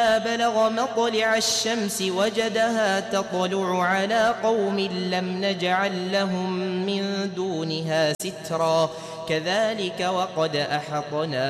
بلغ مطلع الشمس وجدها تطلع على قوم لم نجعل لهم من دونها سترا كذلك وقد أحطنا